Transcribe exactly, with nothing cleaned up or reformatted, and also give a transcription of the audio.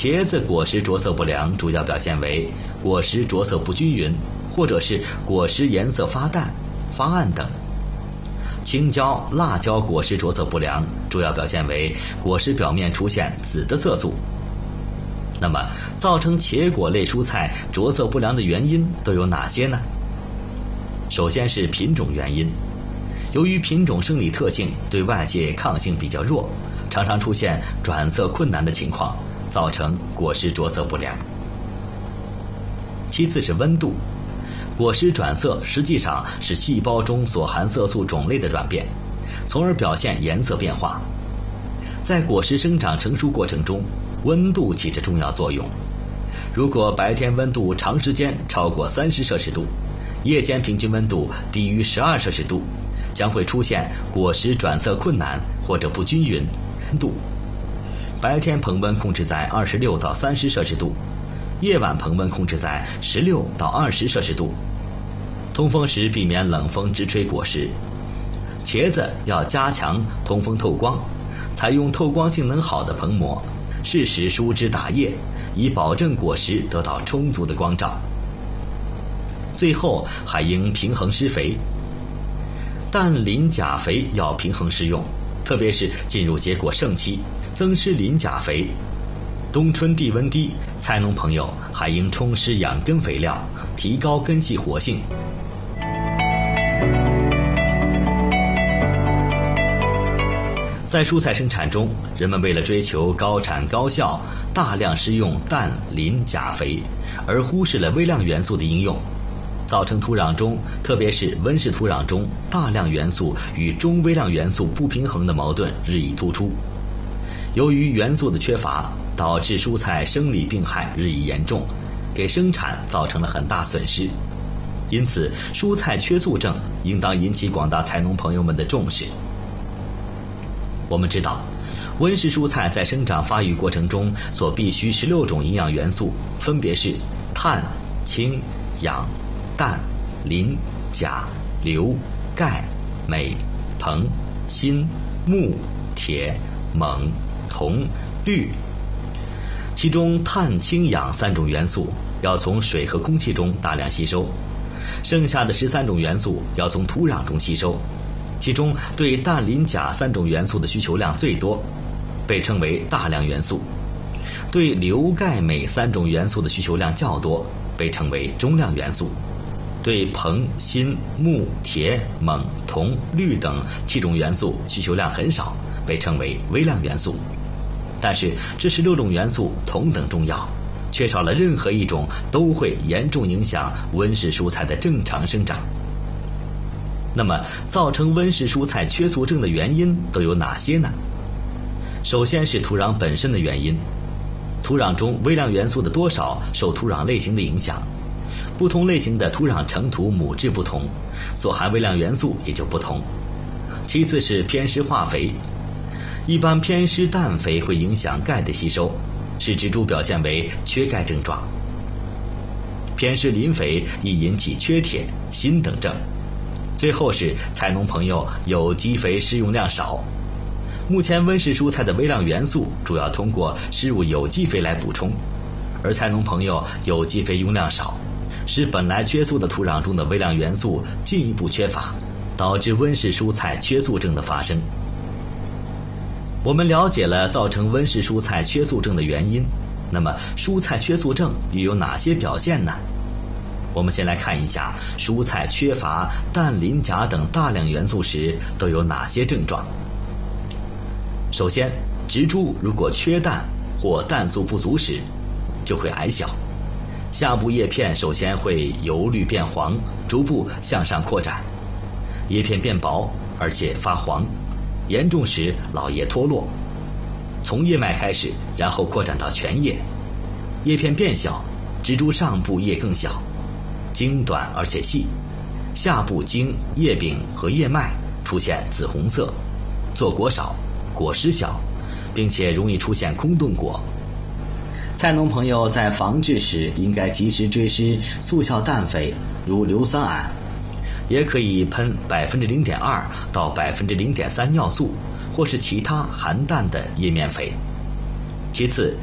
茄子果实着色不良主要表现为果实着色不均匀，或者是果实颜色发淡、发暗等。青椒、辣椒果实着色不良主要表现为果实表面出现紫的色素。那么造成茄果类蔬菜着色不良的原因都有哪些呢？首先是品种原因，由于品种生理特性对外界抗性比较弱，常常出现转色困难的情况，造成果实着色不良。其次是温度，果实转色实际上是细胞中所含色素种类的转变，从而表现颜色变化。在果实生长成熟过程中，温度起着重要作用。如果白天温度长时间超过三十摄氏度，夜间平均温度低于十二摄氏度，将会出现果实转色困难或者不均匀。度白天棚温控制在二十六到三十摄氏度，夜晚棚温控制在十六到二十摄氏度。通风时避免冷风直吹果实。茄子要加强通风透光，采用透光性能好的棚膜，适时疏枝打叶，以保证果实得到充足的光照。最后还应平衡施肥，氮磷钾肥要平衡施用，特别是进入结果盛期，增施磷钾肥。冬春地温低，菜农朋友还应充施养根肥料，提高根系活性。在蔬菜生产中，人们为了追求高产高效，大量施用氮磷钾肥，而忽视了微量元素的应用，造成土壤中，特别是温室土壤中大量元素与中微量元素不平衡的矛盾日益突出。由于元素的缺乏，导致蔬菜生理病害日益严重，给生产造成了很大损失。因此，蔬菜缺素症应当引起广大菜农朋友们的重视。我们知道，温室蔬菜在生长发育过程中所必需十六种营养元素，分别是碳、氢、氧、氮、磷、钾、硫、钙、镁、硼、锌、钼、铁、锰、铜、氯。其中碳、氢、氧三种元素要从水和空气中大量吸收，剩下的十三种元素要从土壤中吸收。其中对氮磷钾三种元素的需求量最多，被称为大量元素；对硫钙镁三种元素的需求量较多，被称为中量元素；对硼锌钼铁锰铜氯等七种元素需求量很少，被称为微量元素。但是这十六种元素同等重要，缺少了任何一种都会严重影响温室蔬菜的正常生长。那么造成温室蔬菜缺素症的原因都有哪些呢？首先是土壤本身的原因，土壤中微量元素的多少受土壤类型的影响，不同类型的土壤成土母质不同，所含微量元素也就不同。其次是偏施化肥，一般偏施氮肥会影响钙的吸收，使植株表现为缺钙症状；偏施磷肥易引起缺铁、锌等症。最后是菜农朋友有机肥施用量少。目前温室蔬菜的微量元素主要通过施入有机肥来补充，而菜农朋友有机肥用量少，使本来缺素的土壤中的微量元素进一步缺乏，导致温室蔬菜缺素症的发生。我们了解了造成温室蔬菜缺素症的原因，那么蔬菜缺素症又有哪些表现呢？我们先来看一下蔬菜缺乏氮磷钾等大量元素时都有哪些症状。首先，植株如果缺氮或氮素不足时，就会矮小，下部叶片首先会由绿变黄，逐步向上扩展，叶片变薄而且发黄，严重时老叶脱落，从叶脉开始，然后扩展到全叶，叶片变小，植株上部叶更小，茎短而且细，下部茎、叶柄和叶脉出现紫红色，坐果少，果实小，并且容易出现空洞果。菜农朋友在防治时应该及时追施速效氮肥，如硫酸铵，也可以喷百分之零点二到百分之零点三尿素，或是其他含氮的叶面肥。其次，